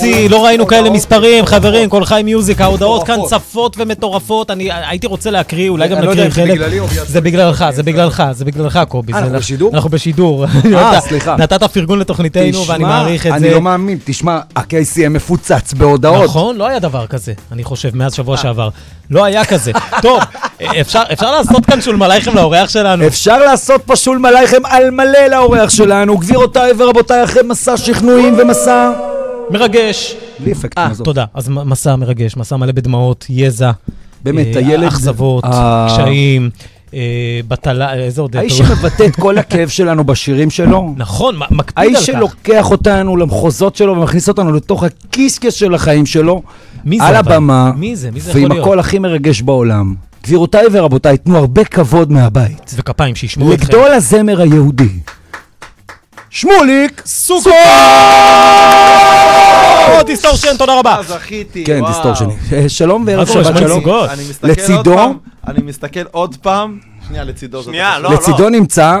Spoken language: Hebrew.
לא ראינו כאלה מספרים, חברים, כל חי מיוזיק, ההודעות כאן צפות ומטורפות, אני הייתי רוצה להקריא, אולי גם נקריא חלק. זה בגללך, זה בגללך, קובי. אנחנו בשידור? אנחנו בשידור. סליחה. נתת פרגון לתוכניתנו, ואני מעריך את זה. אני לא מאמין, תשמע, ה-KCM מפוצץ בהודעות. נכון, לא היה דבר כזה, אני חושב, מאז שבוע שעבר. לא היה כזה. טוב, אפשר לעשות כאן שול מלייכם לאורח שלנו. אפשר לעשות פה שול מלייכם על מלא לאורח שלנו, גבירותיי ורבותיי, אחרי מסע שכנועים ומסע מרגש. בלי אפקט מזאת. תודה. אז מסע מרגש, מסע מלא בדמעות, יזע, באמת, הילד... אכזבות, קשיים, בטלה, איזה עוד... האיש שמבטא את כל הכאב שלנו בשירים שלו. נכון, מקפיד על האיש כך. שלוקח אותנו למחוזות שלו ומכניס אותנו לתוך הקיסקס של החיים שלו. מי זה על אבל? הבמה. מי זה? מי זה יכול ועם להיות? הקול הכי מרגש בעולם. גבירותיי ורבותיי, תנו הרבה כבוד מהבית. וכפיים שישמעו אתכם. לגדול הזמר היהודי. שמוליק סוכות! דיסטורשן, תודה רבה. זכיתי, כן, דיסטורשן. שלום וערב מה קורה, שבת שמוליק שלום. סוכות? אני מסתכל עוד לצידו? פעם, אני מסתכל עוד פעם. שנייה, לצידו. שנייה, לא. לצידו נמצא